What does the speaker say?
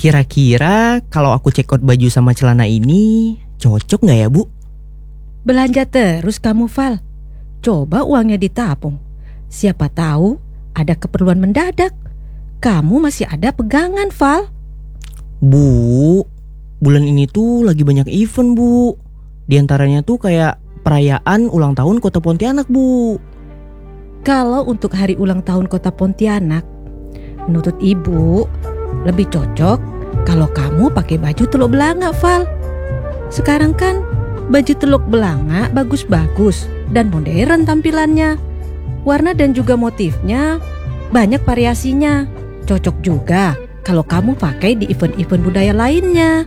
Kira-kira kalau aku check out baju sama celana ini cocok nggak ya Bu? Belanja terus kamu, Val. Coba uangnya ditabung. Siapa tahu ada keperluan mendadak. Kamu masih ada pegangan, Val. Bu, bulan ini tuh lagi banyak event Bu. Di antaranya tuh kayak perayaan ulang tahun Kota Pontianak Bu. Kalau untuk hari ulang tahun Kota Pontianak, menurut Ibu lebih cocok kalau kamu pakai baju teluk belanga, Val. Sekarang kan baju teluk belanga bagus-bagus dan modern tampilannya. Warna dan juga motifnya banyak variasinya. Cocok juga kalau kamu pakai di event-event budaya lainnya.